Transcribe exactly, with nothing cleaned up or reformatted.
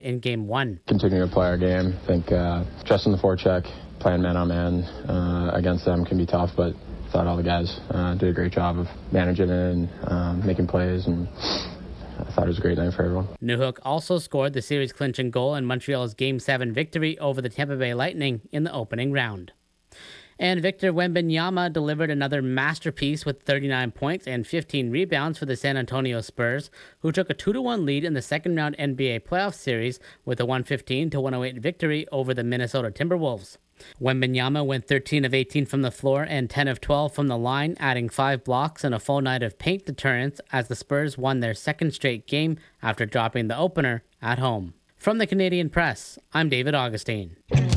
in game one. Continue to play our game. I think uh, just in the forecheck, playing man-on-man uh, against them can be tough, but I thought all the guys uh, did a great job of managing it and um, making plays, and I thought it was a great night for everyone. Newhook also scored the series clinching goal in Montreal's Game seven victory over the Tampa Bay Lightning in the opening round. And Victor Wembanyama delivered another masterpiece with thirty-nine points and fifteen rebounds for the San Antonio Spurs, who took a two to one lead in the second round N B A playoff series with a one fifteen to one oh eight victory over the Minnesota Timberwolves. Wembanyama went thirteen of eighteen from the floor and ten of twelve from the line, adding five blocks and a full night of paint deterrence as the Spurs won their second straight game after dropping the opener at home. From the Canadian Press, I'm David Augustine.